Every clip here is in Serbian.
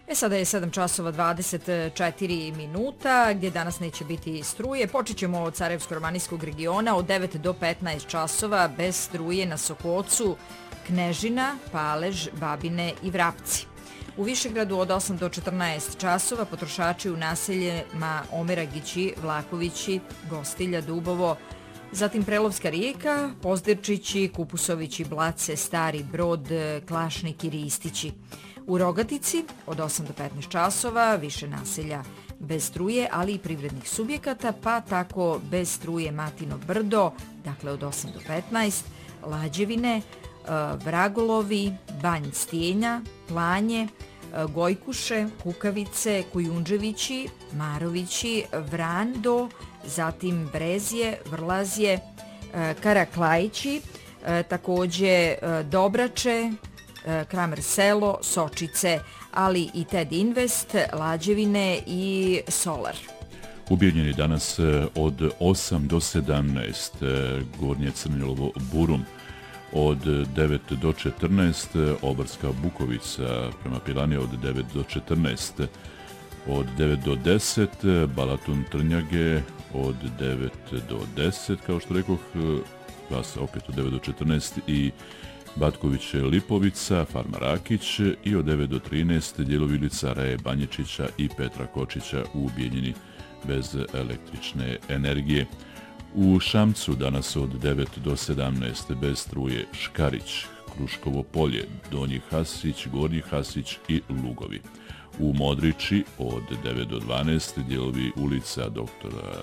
Sada je 7 časova 24 minuta, gdje danas neće biti struje. Počet ćemo od Sarajevsko-romanijskog regiona od 9 do 15 časova bez struje na Sokocu, Knežina, Palež, Babine i Vrapci. U Višegradu od 8 do 14 časova potrošači u naseljima Omeragići, Vlakovići, Gostilja, Dubovo, zatim Prelovska Rijeka, Pozdirčići, Kupusovići, Blace, Stari Brod, Klašnik i Ristići. U Rogatici od 8 do 15 časova više naselja bez struje, ali i privrednih subjekata, pa tako bez struje Matino Brdo, dakle od 8 do 15, Lađevine, Vragolovi, Banj Stijenja, Planje, Gojkuše, Kukavice, Kujundževići, Marovići, Vrando, zatim Brezje, Vrlazje, Karaklajići, također Dobrače, Kramer Selo, Sočice, ali i TED Invest, Lađevine i Solar. U Bijeljini danas od 8 do 17, Gornje Crnjelovo Burum, od 9 do 14, Obarska Bukovica prema Pilani od 9 do 14, od 9 do 10, Balatun Trnjage od 9 do 10, kao što rekoh, vas opet od 9 do 14 i Batković Lipovica, Farma Rakić i od 9 do 13 dijelovi ulica Raje Banječića i Petra Kočića u Bijeljini bez električne energije. U Šamcu danas od 9 do 17 bez struje Škarić, Kruškovo polje, Donji Hasić, Gornji Hasić i Lugovi. U Modrići od 9 do 12 dijelovi ulica Doktora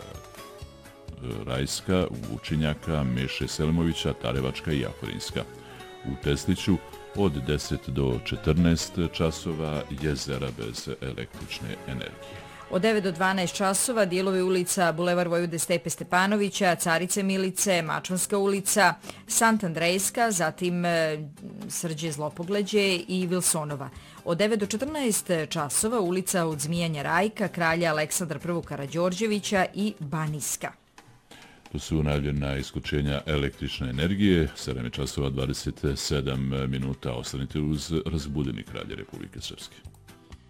Rajska, Vučinjaka, Meše Selimovića, Tarevačka i Jahorinska. U Tesliću od 10 do 14 časova Jezera bez električne energije. Od 9 do 12 časova dijelovi ulica Bulevar Vojvode Stepe Stepanovića, Carice Milice, Mačvanska ulica, Sant Andrejska, zatim Srđe Zlopogleđe i Vilsonova. Od 9 do 14 časova ulica od Zmijanja Rajka, Kralja Aleksandra I. Karađorđevića i Baniska. To su najavljena isključenja električne energije. 7 časova 27 minuta. Ostanite uz Razbudeni Kralje Republike Srpske.